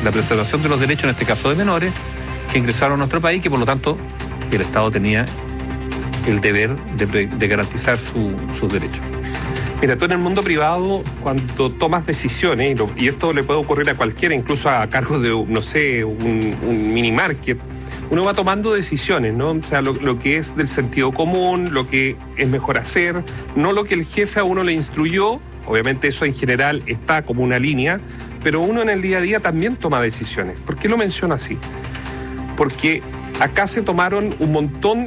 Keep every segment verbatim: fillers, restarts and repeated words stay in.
la preservación de los derechos, en este caso de menores, que ingresaron a nuestro país, que por lo tanto el Estado tenía el deber de, de garantizar su, sus derechos. Mira, tú en el mundo privado, cuando tomas decisiones, y, lo, y esto le puede ocurrir a cualquiera, incluso a cargo de, no sé, un, un mini market, uno va tomando decisiones, ¿no? O sea, lo, lo que es del sentido común, lo que es mejor hacer, no lo que el jefe a uno le instruyó. Obviamente eso en general está como una línea, pero uno en el día a día también toma decisiones. ¿Por qué lo menciono así? Porque acá se tomaron un montón.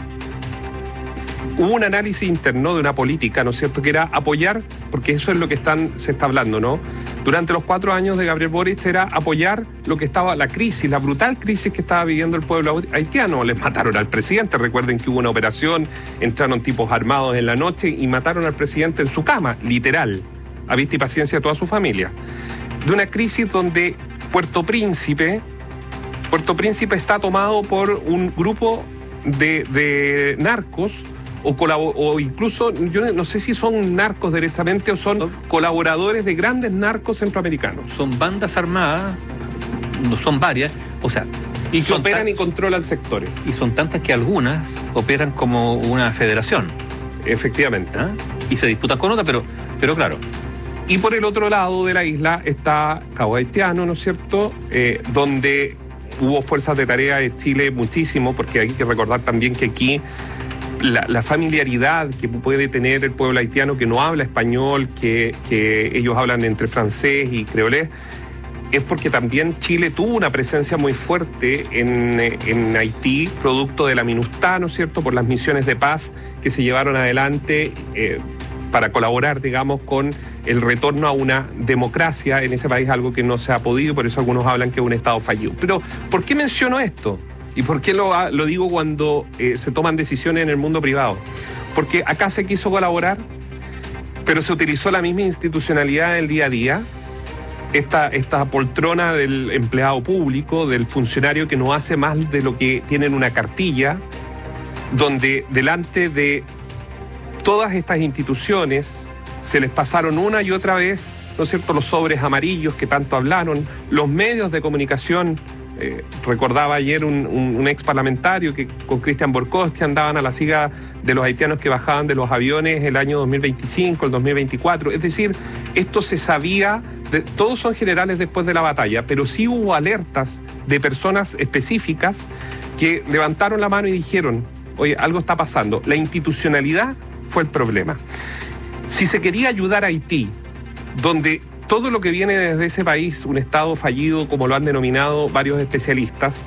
Hubo un análisis interno de una política, ¿no es cierto?, que era apoyar, porque eso es lo que están, se está hablando, ¿no? Durante los cuatro años de Gabriel Boric era apoyar lo que estaba, la crisis, la brutal crisis que estaba viviendo el pueblo haitiano. Les mataron al presidente, recuerden que hubo una operación, entraron tipos armados en la noche y mataron al presidente en su cama, literal, a vista y paciencia de toda su familia. De una crisis donde Puerto Príncipe, Puerto Príncipe está tomado por un grupo de, de narcos, O, o incluso, yo no sé si son narcos directamente o son, son colaboradores de grandes narcos centroamericanos. Son bandas armadas, no son varias, o sea... Y que operan y controlan sectores. Y son tantas que algunas operan como una federación. Efectivamente. ¿Ah? Y se disputan con otras, pero, pero claro. Y por el otro lado de la isla está Cabo Haitiano, ¿no es cierto?, eh, donde hubo fuerzas de tarea de Chile muchísimo, porque hay que recordar también que aquí... La, la familiaridad que puede tener el pueblo haitiano que no habla español, que, que ellos hablan entre francés y creolés, es porque también Chile tuvo una presencia muy fuerte en, en Haití, producto de la MINUSTAH, ¿no es cierto?, por las misiones de paz que se llevaron adelante eh, para colaborar, digamos, con el retorno a una democracia en ese país, algo que no se ha podido, por eso algunos hablan que es un Estado fallido. Pero, ¿por qué menciono esto? ¿Y por qué lo, lo digo cuando eh, se toman decisiones en el mundo privado? Porque acá se quiso colaborar, pero se utilizó la misma institucionalidad del día a día, esta, esta poltrona del empleado público, del funcionario que no hace más de lo que tiene en una cartilla, donde delante de todas estas instituciones se les pasaron una y otra vez, ¿no es cierto?, los sobres amarillos que tanto hablaron, los medios de comunicación. Eh, recordaba ayer un, un, un ex parlamentario que con Cristian Borcós andaban a la siga de los haitianos que bajaban de los aviones el año dos mil veinticinco, el dos mil veinticuatro. Es decir, esto se sabía, de, todos son generales después de la batalla, pero sí hubo alertas de personas específicas que levantaron la mano y dijeron, oye, algo está pasando. La institucionalidad fue el problema. Si se quería ayudar a Haití, donde todo lo que viene desde ese país, un Estado fallido, como lo han denominado varios especialistas,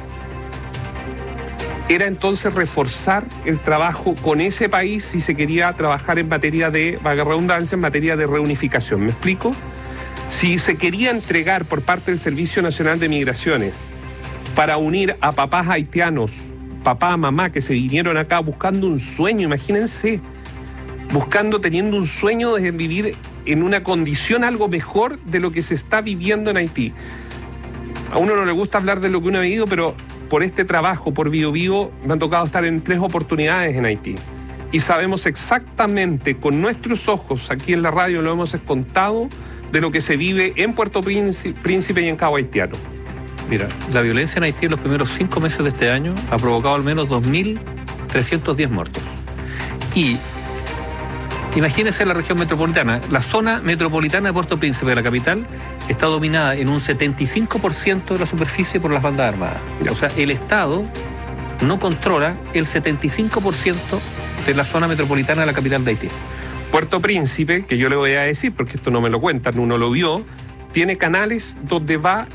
era entonces reforzar el trabajo con ese país si se quería trabajar en materia de, valga la redundancia, en materia de reunificación. ¿Me explico? Si se quería entregar por parte del Servicio Nacional de Migraciones para unir a papás haitianos, papá, mamá, que se vinieron acá buscando un sueño, imagínense, buscando, teniendo un sueño de vivir en una condición algo mejor de lo que se está viviendo en Haití. A uno no le gusta hablar de lo que uno ha vivido, pero por este trabajo, por Bio Bio, me han tocado estar en tres oportunidades en Haití. Y sabemos exactamente, con nuestros ojos, aquí en la radio lo hemos contado, de lo que se vive en Puerto Príncipe y en Cabo Haitiano. Mira, la violencia en Haití en los primeros cinco meses de este año ha provocado al menos dos mil trescientos diez muertos. Y imagínense la región metropolitana. La zona metropolitana de Puerto Príncipe, de la capital, está dominada en un setenta y cinco por ciento de la superficie por las bandas armadas. O sea, el Estado no controla el setenta y cinco por ciento de la zona metropolitana de la capital de Haití. Puerto Príncipe, que yo le voy a decir, porque esto no me lo cuentan, uno lo vio, tiene canales donde va...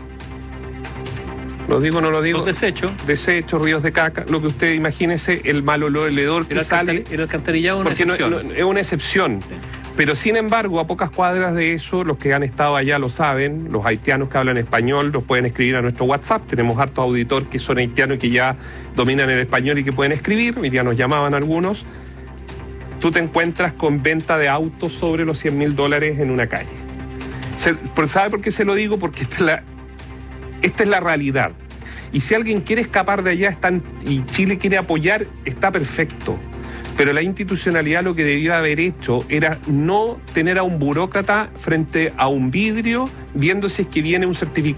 ¿Lo digo o no lo digo? Los desechos. Desechos, ríos de caca, lo que usted imagínese, el mal olor, el hedor que sale. El alcantarillado es una excepción. No, no, es una excepción. Sí. Pero sin embargo, a pocas cuadras de eso, los que han estado allá lo saben, los haitianos que hablan español los pueden escribir a nuestro WhatsApp. Tenemos hartos auditores que son haitianos y que ya dominan el español y que pueden escribir, y ya nos llamaban algunos. Tú te encuentras con venta de autos sobre los cien mil dólares en una calle. ¿Sabe por qué se lo digo? Porque esta es la... Esta es la realidad. Y si alguien quiere escapar de allá están, y Chile quiere apoyar, está perfecto. Pero la institucionalidad lo que debió haber hecho era no tener a un burócrata frente a un vidrio viendo si es que viene un certificado